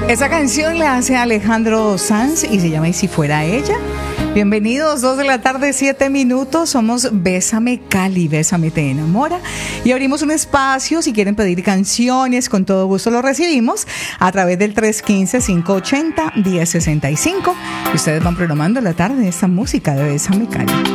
Esa canción la hace Alejandro Sanz y se llama ¿Y si fuera ella? Bienvenidos, 2 de la tarde, 7 minutos. Somos Bésame Cali, Bésame te enamora. Y abrimos un espacio, si quieren pedir canciones, con todo gusto lo recibimos a través del 315-580-1065. Y ustedes van programando la tarde esta música de Bésame Cali.